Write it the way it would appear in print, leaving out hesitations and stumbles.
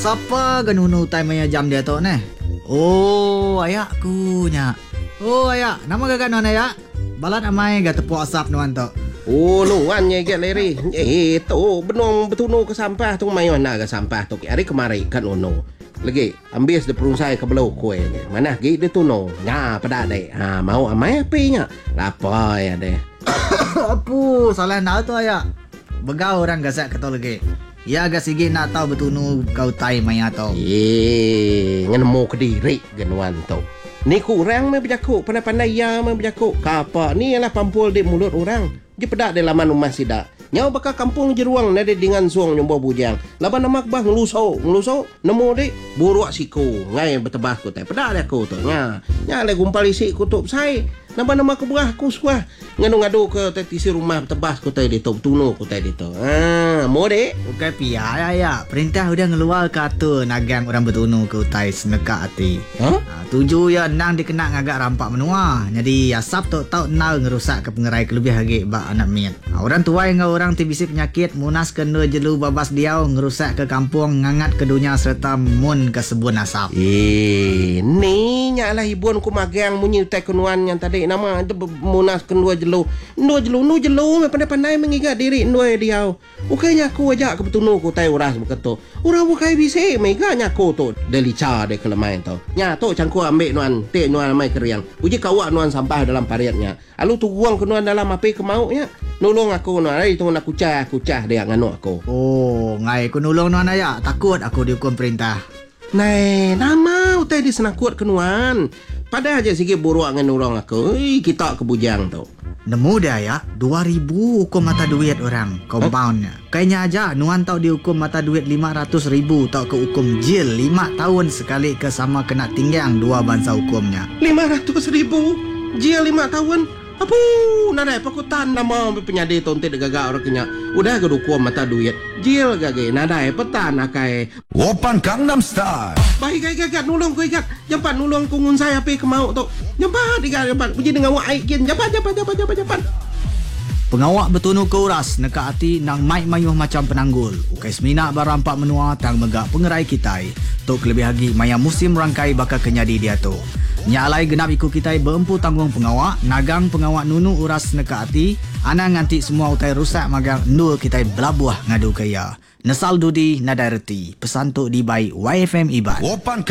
Siapa genunu time maya jam dia tu ne? Oh, ayakku nya. Oh, ayak. Nama gak non ayak? Balat amai gak tepuk asap nuan tu. Oh, nuan nya get leri. Tu benong betuno ke sampah tu mai mana ke sampah tu. Hari kemari kan ono. Lagi ambil de perungsai ke belau kue nya. Mana gi de tuno. Nya pada dek. Ha mau amai api nya. Lapa ya deh. Apu, salah nak tu ayak. Begau orang gasak kata lagi. Ya agak sigi nak tahu betunu kau tai maya tu. Ngenemu ke diri genuan tu. Ni kurang me berjakuk, pandai-pandai ya me berjakuk. Kapa ni ialah pampul di mulut orang. Dia pedak di laman rumah sidak. Nyau bakal kampung jeruang nade dengan suang nyombo bujang. Laban namak bah ngelusau, nemu di buruk siku. Ngai bertebah ku tai. Pedak dia ku tu. Nya le gumpal isi kutub sai. Nama-nama keberah aku suah. Ngadu-ngadu ke tetisi rumah tebas ku tai di tu. Tunu ku tai di tu. Mau dek? Bukan pia ya. Perintah udah ngeluar kata nagang orang bertunu ke utai seneka hati. Tuju ya nang dikena ngagak rampak menua. Jadi asap tu tahu nal ngerusak ke pengerai kelebih lagi bak anak miat. Orang tua yang orang tibisi penyakit munas kena jelu babas diau ngerusak ke kampung ngangat ke dunia serta mun ke sebun asap. Ni nyalah ibun ku magang munyi utai kenuan yang tadi nama munas kedua jelu me pandai-pandai mengingat diri ndua diau. Ukainya aku ajak ke betunu ku tai uras beketo. Urang bukai bisi meganya aku tu delica de kelemai tu. Nya tu cangku ambil nuan te nuan mai keriang. Uji kawak nuan sampah dalam pariatnya. Alu tu buang ke nuan dalam api ke mau nya. Nolong aku nuan ai tu nak kucah dia nganu aku. Oh, ngai ku nolong nuan aya. Takut aku dihukum perintah. Nai, nama utai di senakut kenuan. Pada aja sikit buruk dengan orang aku. Kita ke bujang tu. Nemu dia ya, 2,000 hukum mata duit orang, compoundnya. Kayaknya aja, nuan tau dihukum mata duit 500,000 tau ke hukum jil 5 tahun sekali ke sama kena tinggang 2 bangsa hukumnya. 500,000? Jil 5 tahun? Apa? Nadai pakutan nama penyadi tonte de gagak orang kenya. Udah ke hukum mata duit. Jil gage, nadai petan akai. Open Gangnam Style. Baik gagak nulung ku ikat. Jampan nulung kungun saya api ke mau tu. Jampan jampan. Puji dengan wak aikin. Jampan. Pengawak betunu ke uras neka hati nang mai mayuh macam penanggul. Ukai semina barampak menua tang megak pengerai kitai. Tok lebih lagi maya musim rangkai bakal kenyadi dia tu. Nyalai genap ikut kitai berempu tanggung pengawak, nagang pengawak nunu uras neka hati, ana nganti semua utai rusak magang nul kitai belabuah ngadu kaya. Nesal dudi nadai reti. Pesan tok di baik YFM Ibat.